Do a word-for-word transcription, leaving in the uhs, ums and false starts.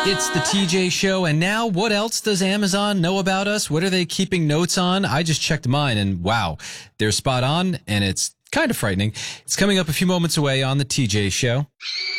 It's the T J Show, and now what else does Amazon know about us? What are they keeping notes on? I just checked mine, and wow, they're spot on, and it's kind of frightening. It's coming up a few moments away on the T J Show.